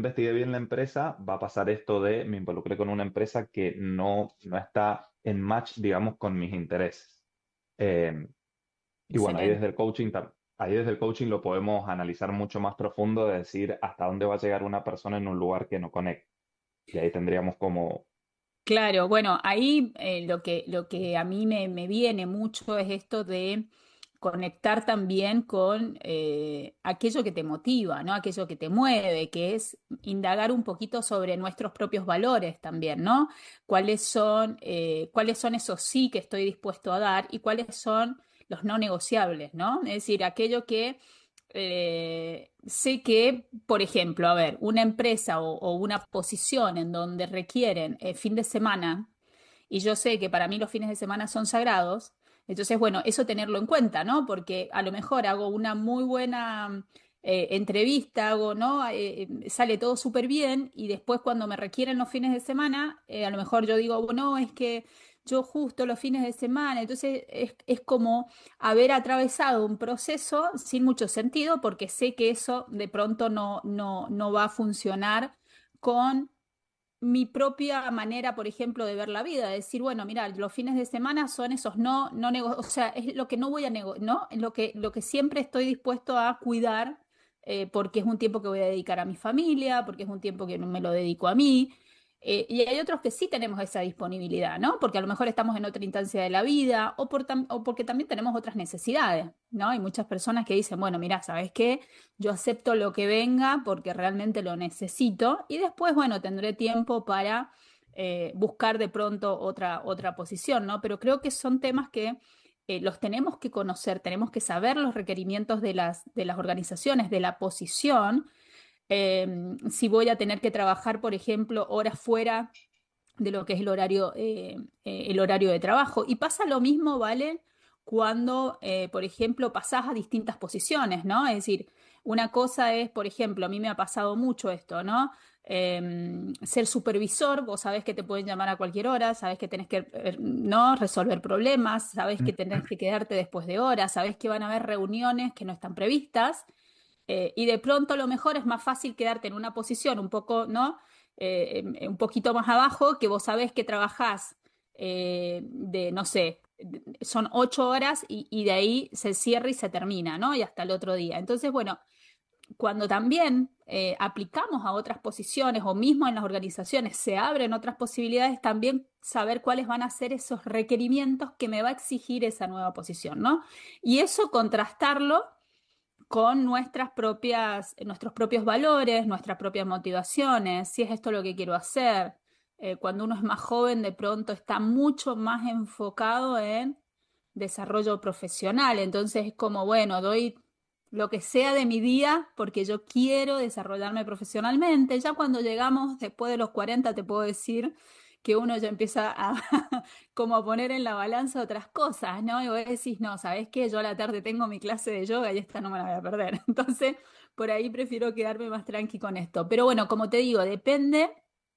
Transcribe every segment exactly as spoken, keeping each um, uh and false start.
investigué bien la empresa, va a pasar esto de me involucré con una empresa que no, no está en match, digamos, con mis intereses. Eh, y bueno, ahí desde Excelente. el coaching, tam- ahí desde el coaching lo podemos analizar mucho más profundo, de decir hasta dónde va a llegar una persona en un lugar que no conecta. Y ahí tendríamos como... Claro, bueno, ahí eh, lo que, lo que a mí me, me viene mucho es esto de conectar también con eh, aquello que te motiva, ¿no? Aquello que te mueve, que es indagar un poquito sobre nuestros propios valores también, ¿no? ¿Cuáles son, eh, cuáles son esos sí que estoy dispuesto a dar y cuáles son los no negociables, ¿no? Es decir, aquello que eh, sé que, por ejemplo, a ver, una empresa o, o una posición en donde requieren eh, fin de semana, y yo sé que para mí los fines de semana son sagrados, entonces, bueno, eso tenerlo en cuenta, ¿no? Porque a lo mejor hago una muy buena eh, entrevista, hago, ¿no? Eh, eh, sale todo súper bien y después cuando me requieren los fines de semana, eh, a lo mejor yo digo, bueno, es que yo justo los fines de semana, entonces es, es como haber atravesado un proceso sin mucho sentido porque sé que eso de pronto no, no, no va a funcionar con mi propia manera, por ejemplo, de ver la vida, de decir, bueno, mira, los fines de semana son esos no, no nego, o sea, es lo que no voy a nego, ¿no? Es lo que, lo que siempre estoy dispuesto a cuidar, eh, porque es un tiempo que voy a dedicar a mi familia, porque es un tiempo que no me lo dedico a mí. Eh, y hay otros que sí tenemos esa disponibilidad, ¿no? Porque a lo mejor estamos en otra instancia de la vida o, por tam- o porque también tenemos otras necesidades, ¿no? Hay muchas personas que dicen, bueno, mira, ¿sabes qué? Yo acepto lo que venga porque realmente lo necesito y después, bueno, tendré tiempo para eh, buscar de pronto otra, otra posición, ¿no? Pero creo que son temas que eh, los tenemos que conocer, tenemos que saber los requerimientos de las, de las organizaciones, de la posición. Eh, si voy a tener que trabajar, por ejemplo, horas fuera de lo que es el horario, eh, eh, el horario de trabajo. Y pasa lo mismo, ¿vale? Cuando, eh, por ejemplo, pasás a distintas posiciones, ¿no? Es decir, una cosa es, por ejemplo, a mí me ha pasado mucho esto, ¿no? Em, ser supervisor, vos sabés que te pueden llamar a cualquier hora, sabés que tenés que, eh, ¿no? resolver problemas, sabés que tenés que quedarte después de horas, sabés que van a haber reuniones que no están previstas. Eh, y de pronto a lo mejor es más fácil quedarte en una posición un poco, ¿no? Eh, em, un poquito más abajo, que vos sabés que trabajás eh, de, no sé, de- son ocho horas y, y de ahí se cierra y se termina, ¿no? Y hasta el otro día. Entonces, bueno, cuando también eh, aplicamos a otras posiciones o mismo en las organizaciones se abren otras posibilidades, también saber cuáles van a ser esos requerimientos que me va a exigir esa nueva posición, ¿no? Y eso contrastarlo con nuestras propias, nuestros propios valores, nuestras propias motivaciones, si es esto lo que quiero hacer. Eh, cuando uno es más joven, de pronto está mucho más enfocado en desarrollo profesional. Entonces es como, bueno, doy lo que sea de mi día porque yo quiero desarrollarme profesionalmente. Ya cuando llegamos después de los cuarenta te puedo decir que uno ya empieza a como a poner en la balanza otras cosas, ¿no? Y vos decís, no, ¿sabés qué? Yo a la tarde tengo mi clase de yoga y esta no me la voy a perder. Entonces, por ahí prefiero quedarme más tranqui con esto. Pero bueno, como te digo, depende,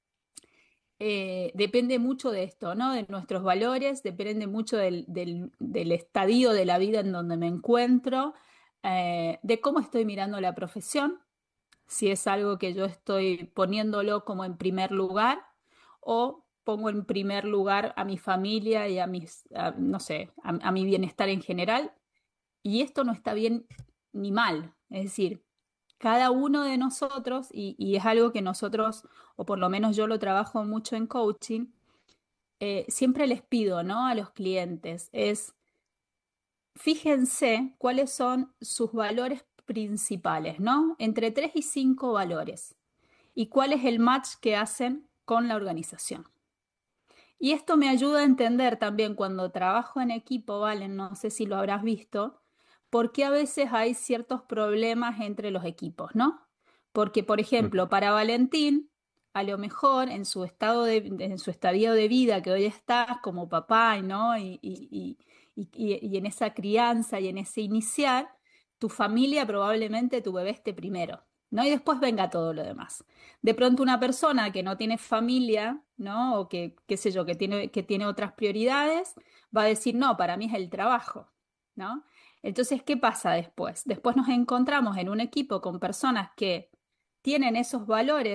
eh, depende mucho de esto, ¿no? De nuestros valores, depende mucho del, del, del estadio de la vida en donde me encuentro, eh, de cómo estoy mirando la profesión, si es algo que yo estoy poniéndolo como en primer lugar o pongo en primer lugar a mi familia y a mis, a- no sé, a, a mi bienestar en general. Y esto no está bien ni mal. Es decir, cada uno de nosotros, y, y es algo que nosotros, o por lo menos yo lo trabajo mucho en coaching, eh, siempre les pido, ¿no? A los clientes, es fíjense cuáles son sus valores principales, ¿no? Entre tres y cinco valores. Y cuál es el match que hacen con la organización. Y esto me ayuda a entender también cuando trabajo en equipo, ¿vale? No sé si lo habrás visto, por qué a veces hay ciertos problemas entre los equipos, ¿no? Porque, por Ujú. ejemplo, para Valentín, a lo mejor en su estado de, en su estadio de vida que hoy está como papá, ¿no? Y, y, y, y, y en esa crianza y en ese iniciar, tu familia probablemente tu bebé esté primero, ¿no? Y después venga todo lo demás. De pronto una persona que no tiene familia, ¿no? O que, qué sé yo, que tiene, que tiene otras prioridades, va a decir, no, para mí es el trabajo, ¿no? Entonces, ¿qué pasa después? Después nos encontramos en un equipo con personas que tienen esos valores